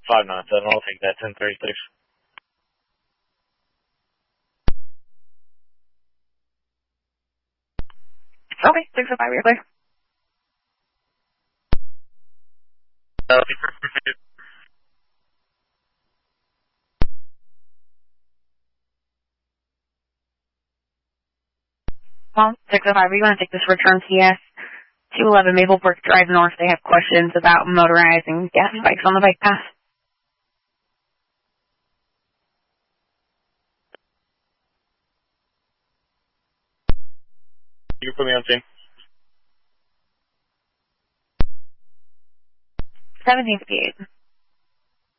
597, I'll take that 1036. Okay, 605, you're clear. Well, 605, are you going to take this return TS 211 Maplebrook Drive North? They have questions about motorizing gas bikes on the bike path. You can put me on scene. 1758.